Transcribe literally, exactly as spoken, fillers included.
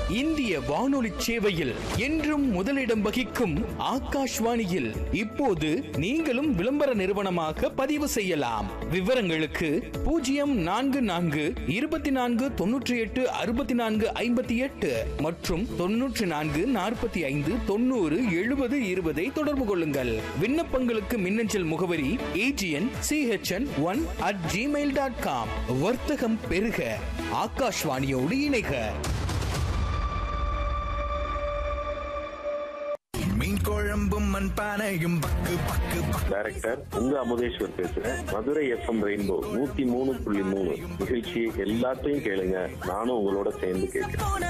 இந்திய வானொலி சேவையில் என்றும் முதலிடம் வகிக்கும் ஆகாஷ்வாணியில் இப்போது நீங்களும் விளம்பர நிறுவனமாக பதிவு செய்யலாம். விவரங்களுக்கு பூஜ்ஜியம் நான்கு நான்கு இருபத்தி நான்கு தொன்னூற்றி எட்டு அறுபத்தி நான்கு ஐம்பத்தி எட்டு மற்றும் தொன்னூற்றி நான்கு நாற்பத்தி ஐந்து தொண்ணூறு எழுபது இருபதை தொடர்பு கொள்ளுங்கள். விண்ணப்பங்களுக்கு மின்னஞ்சல் முகவரி AGN CHN one at Gmail dot com. வர்த்தகம் பெருக, ஆகாஷ்வாணியோடு இணைக. குழம்பும் மண்பானையும் பக்கு பக்கு டைரக்டர் உங்க அமுதேஸ்வர் பேசுறேன். மதுரை எஃப்எம் ரெயின்போ நூத்தி மூணு புள்ளி மூணு நிகழ்ச்சி எல்லாத்தையும் கேளுங்க. நானும் உங்களோட சேர்ந்து கேட்கிறேன்.